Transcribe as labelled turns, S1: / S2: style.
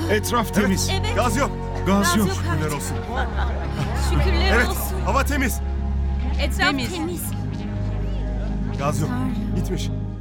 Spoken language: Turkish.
S1: Etraf temiz.
S2: Evet.
S3: Gaz yok.
S1: Gaz yok.
S3: Şükürler olsun.
S2: Şükürler
S3: Evet.
S2: olsun.
S3: Hava temiz.
S2: Etraf temiz.
S3: Gaz yok. Gitmiş.